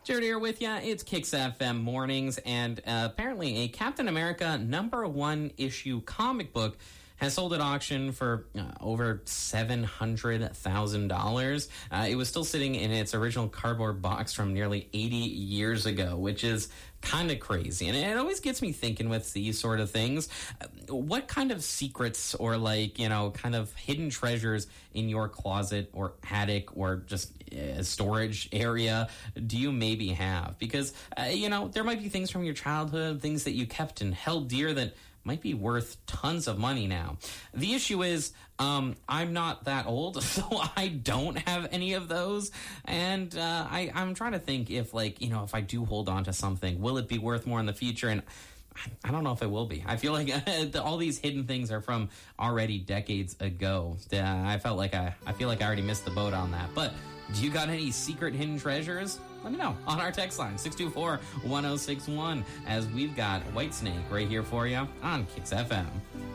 Jared here with you. It's Kicks FM Mornings, and apparently a Captain America #1 issue comic book has sold at auction for over $700,000. It was still sitting in its original cardboard box from nearly 80 years ago, which is kind of crazy. And it always gets me thinking with these sort of things. What kind of secrets or kind of hidden treasures in your closet or attic or just storage area do you maybe have? Because, there might be things from your childhood, things that you kept and held dear that might be worth tons of money now. The issue is, I'm not that old, so I don't have any of those. And I'm trying to think if I do hold on to something, will it be worth more in the future? And I don't know if it will be. I feel like all these hidden things are from already decades ago. I feel like I already missed the boat on that. But do you got any secret hidden treasures? Let me know on our text line, 624-1061, as we've got Whitesnake right here for you on Kicks FM.